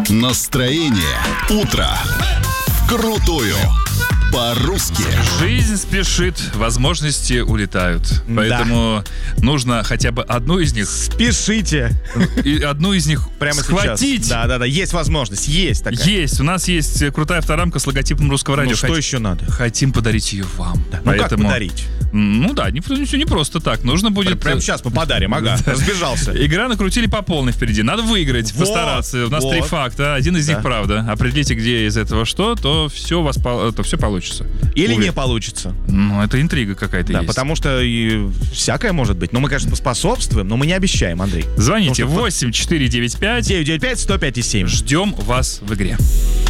Настроение утро. Крутую. По-русски. Жизнь спешит, возможности улетают. Поэтому нужно хотя бы одну из них... Спешите. И одну из них Прямо схватить. сейчас. Да, есть возможность, есть такая. Есть. У нас есть крутая авторамка с логотипом Русского радио. Ну, что еще надо? Хотим подарить ее вам. Да. Ну, как подарить? Ну да, не просто так. Нужно будет... Прямо сейчас мы подарим, разбежался. Игра накрутили по полной впереди. Надо выиграть, постараться. У нас 3 факта. Один из них правда. Определите, где из этого что, то все получится. Или не получится. Ну, это интрига какая-то есть. Да, потому что всякое может быть. Но мы, конечно, поспособствуем, но мы не обещаем, Андрей. Звоните 8495 995 105 7. Ждем вас в игре.